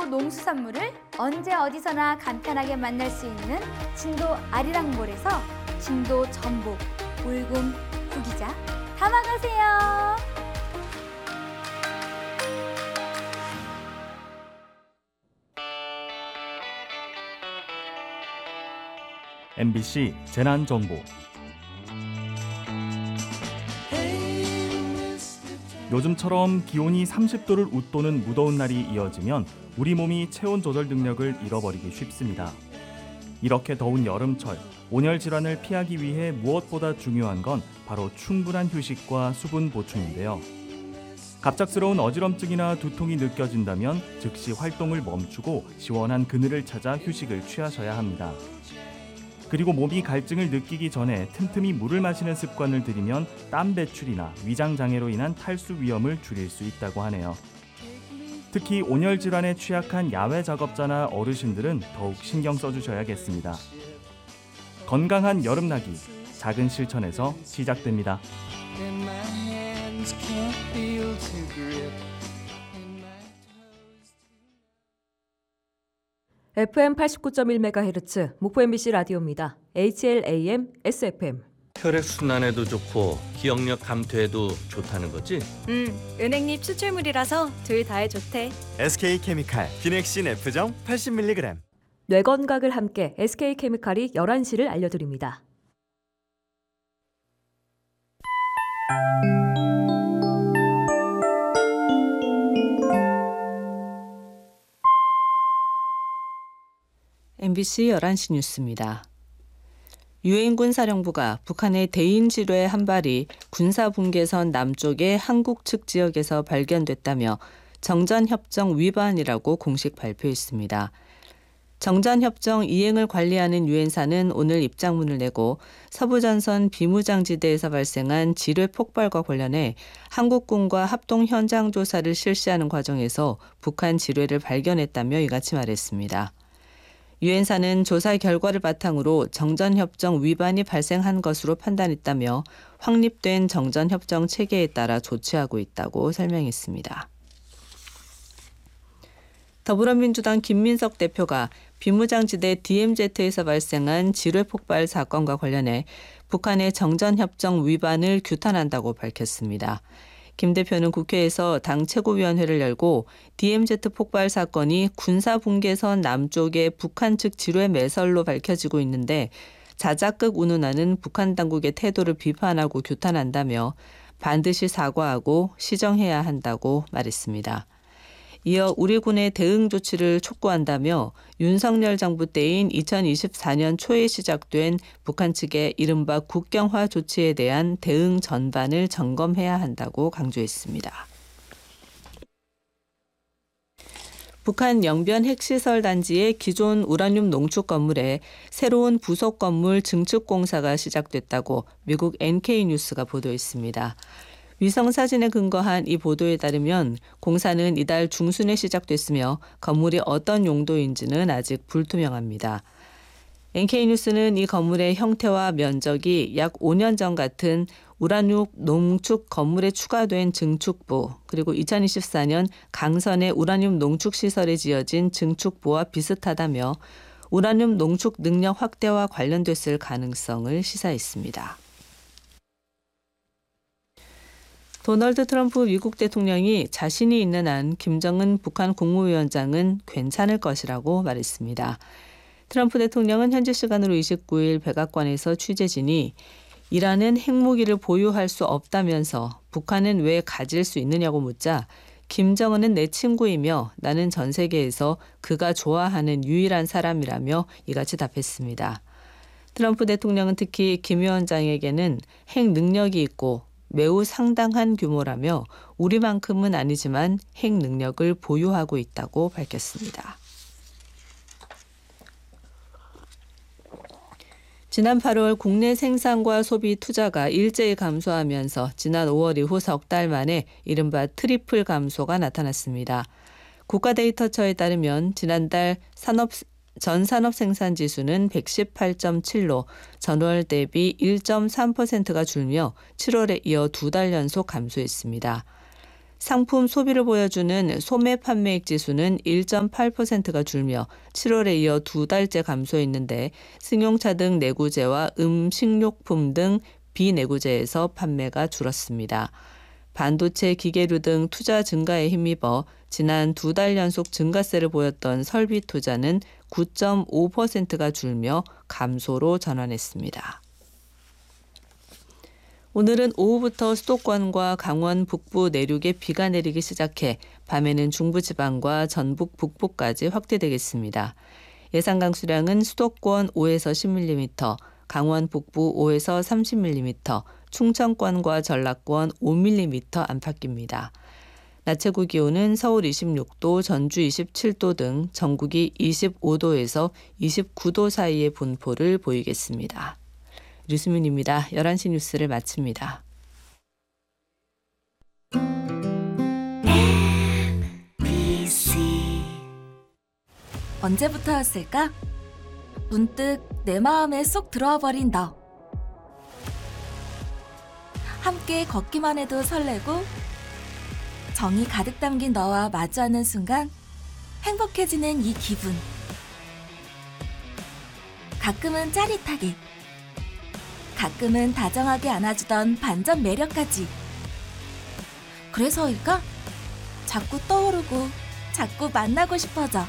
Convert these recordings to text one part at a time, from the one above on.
농수산물을 언제 어디서나 간편하게 만날 수 있는 진도 아리랑몰에서 진도 전복, 울금, 구기자 담아가세요. MBC 재난정보. 요즘처럼 기온이 30도를 웃도는 무더운 날이 이어지면 우리 몸이 체온 조절 능력을 잃어버리기 쉽습니다. 이렇게 더운 여름철, 온열 질환을 피하기 위해 무엇보다 중요한 건 바로 충분한 휴식과 수분 보충인데요. 갑작스러운 어지럼증이나 두통이 느껴진다면 즉시 활동을 멈추고 시원한 그늘을 찾아 휴식을 취하셔야 합니다. 그리고 몸이 갈증을 느끼기 전에 틈틈이 물을 마시는 습관을 들이면 땀 배출이나 위장 장애로 인한 탈수 위험을 줄일 수 있다고 하네요. 특히 온열 질환에 취약한 야외 작업자나 어르신들은 더욱 신경 써주셔야겠습니다. 건강한 여름나기, 작은 실천에서 시작됩니다. FM 89.1MHz 목포 MBC 라디오입니다. HLAM SFM. 혈액순환에도 좋고 기억력 감퇴에도 좋다는 거지? 은행잎 추출물이라서 둘 다에 좋대. SK케미칼 비넥신 F정 80mg. 뇌 건강을 함께 SK케미칼이 11시를 알려드립니다. MBC 11시 뉴스입니다. 유엔군 사령부가 북한의 대인 지뢰 한 발이 군사분계선 남쪽의 한국 측 지역에서 발견됐다며 정전협정 위반이라고 공식 발표했습니다. 정전협정 이행을 관리하는 유엔사는 오늘 입장문을 내고 서부전선 비무장지대에서 발생한 지뢰 폭발과 관련해 한국군과 합동 현장 조사를 실시하는 과정에서 북한 지뢰를 발견했다며 이같이 말했습니다. 유엔사는 조사 결과를 바탕으로 정전협정 위반이 발생한 것으로 판단했다며 확립된 정전협정 체계에 따라 조치하고 있다고 설명했습니다. 더불어민주당 김민석 대표가 비무장지대 DMZ에서 발생한 지뢰 폭발 사건과 관련해 북한의 정전협정 위반을 규탄한다고 밝혔습니다. 김 대표는 국회에서 당 최고위원회를 열고 DMZ 폭발 사건이 군사분계선 남쪽의 북한 측 지뢰 매설로 밝혀지고 있는데 자작극 운운하는 북한 당국의 태도를 비판하고 규탄한다며 반드시 사과하고 시정해야 한다고 말했습니다. 이어 우리 군의 대응 조치를 촉구한다며 윤석열 정부 때인 2024년 초에 시작된 북한 측의 이른바 국경화 조치에 대한 대응 전반을 점검해야 한다고 강조했습니다. 북한 영변 핵시설 단지의 기존 우라늄 농축 건물에 새로운 부속 건물 증축 공사가 시작됐다고 미국 NK뉴스가 보도했습니다. 위성사진에 근거한 이 보도에 따르면 공사는 이달 중순에 시작됐으며 건물이 어떤 용도인지는 아직 불투명합니다. NK뉴스는 이 건물의 형태와 면적이 약 5년 전 같은 우라늄 농축 건물에 추가된 증축부, 그리고 2024년 강선의 우라늄 농축시설에 지어진 증축부와 비슷하다며 우라늄 농축 능력 확대와 관련됐을 가능성을 시사했습니다. 도널드 트럼프 미국 대통령이 자신이 있는 한 김정은 북한 국무위원장은 괜찮을 것이라고 말했습니다. 트럼프 대통령은 현지 시간으로 29일 백악관에서 취재진이 이란은 핵무기를 보유할 수 없다면서 북한은 왜 가질 수 있느냐고 묻자 김정은은 내 친구이며 나는 전 세계에서 그가 좋아하는 유일한 사람이라며 이같이 답했습니다. 트럼프 대통령은 특히 김 위원장에게는 핵 능력이 있고 매우 상당한 규모라며 우리만큼은 아니지만 핵 능력을 보유하고 있다고 밝혔습니다. 지난 8월 국내 생산과 소비 투자가 일제히 감소하면서 지난 5월 이후 석 달 만에 이른바 트리플 감소가 나타났습니다. 국가데이터처에 따르면 지난달 전산업 생산 지수는 118.7로 전월 대비 1.3%가 줄며 7월에 이어 2달 연속 감소했습니다. 상품 소비를 보여주는 소매 판매액 지수는 1.8%가 줄며 7월에 이어 2달째 감소했는데 승용차 등 내구재와 식료품 등 비내구재에서 판매가 줄었습니다. 반도체, 기계류 등 투자 증가에 힘입어 지난 2달 연속 증가세를 보였던 설비 투자는 9.5%가 줄며 감소로 전환했습니다. 오늘은 오후부터 수도권과 강원 북부 내륙에 비가 내리기 시작해 밤에는 중부지방과 전북 북부까지 확대되겠습니다. 예상 강수량은 수도권 5에서 10mm, 강원 북부 5에서 30mm, 충청권과 전라권 5mm 안팎입니다. 낮 최고 기온은 서울 26도, 전주 27도 등 전국이 25도에서 29도 사이의 분포를 보이겠습니다. 류수민입니다. 11시 뉴스를 마칩니다. 언제부터였을까? 문득 내 마음에 쏙 들어와 버린 너. 함께 걷기만 해도 설레고 정이 가득 담긴 너와 마주하는 순간 행복해지는 이 기분. 가끔은 짜릿하게, 가끔은 다정하게 안아주던 반전 매력까지. 그래서일까? 자꾸 떠오르고 자꾸 만나고 싶어져.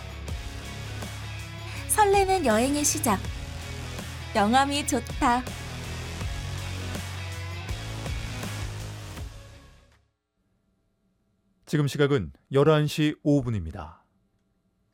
설레는 여행의 시작. 영암이 좋다. 지금 시각은 11시 5분입니다.